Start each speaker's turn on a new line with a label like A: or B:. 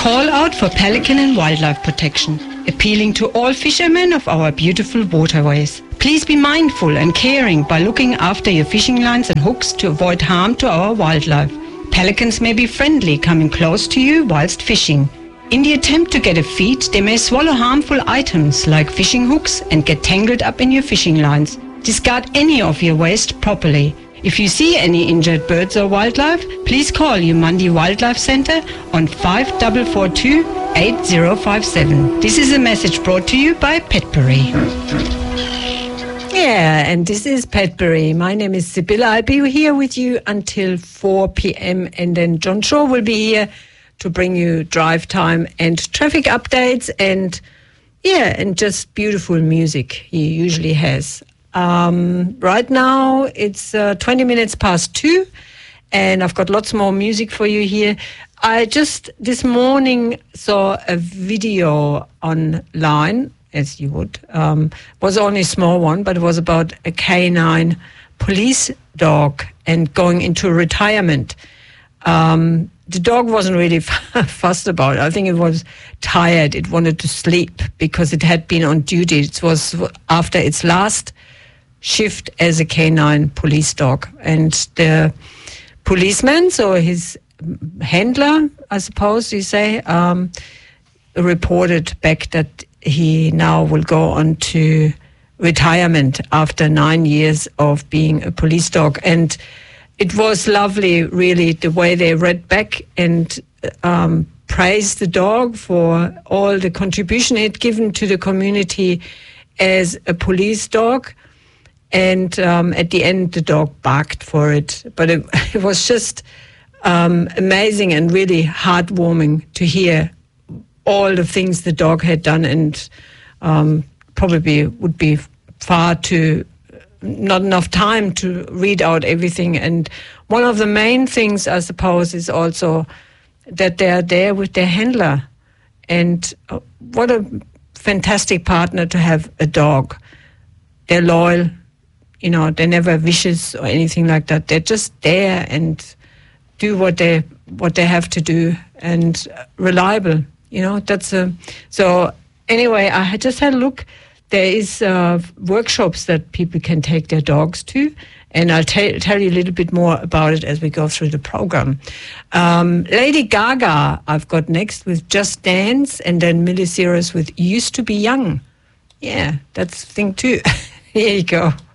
A: call out for pelican and wildlife protection, appealing to all fishermen of our beautiful waterways. Please be mindful and caring by looking after your fishing lines and hooks to avoid harm to our wildlife. Pelicans may be friendly, coming close to you whilst fishing. In the attempt to get a feed, they may swallow harmful items like fishing hooks and get tangled up in your fishing lines. Discard any of your waste properly. If you see any injured birds or wildlife, please call Umandi Wildlife Centre on 5442 8057. This is a message brought to you by Petbury.
B: Yeah, and this is Petbury. My name is Sibylla. I'll be here with you until 4 p.m. and then John Shaw will be here to bring you drive time and traffic updates and just beautiful music he usually has. Right now it's 20 minutes past 2 and I've got lots more music for you here. I just this morning saw a video online, as you would. Was only a small one, but it was about a canine police dog and going into retirement. The dog wasn't really fussed about it. I think it was tired. It wanted to sleep because it had been on duty. It was after its last shift as a canine police dog. And the policeman, so his handler, I suppose you say, reported back that he now will go on to retirement after 9 years of being a police dog. And it was lovely, really, the way they read back and praised the dog for all the contribution it had given to the community as a police dog. And at the end, the dog barked for it. But it was just amazing and really heartwarming to hear all the things the dog had done, and probably would be not enough time to read out everything. And one of the main things, I suppose, is also that they are there with their handler. And what a fantastic partner to have a dog. They're loyal, they're never vicious or anything like that. They're just there and do what they have to do and reliable. So anyway, I just had a look. There is workshops that people can take their dogs to, and I'll tell you a little bit more about it as we go through the program. Lady Gaga, I've got next with Just Dance, and then Miley Cyrus with Used to Be Young. Yeah, that's the thing too. Here you go.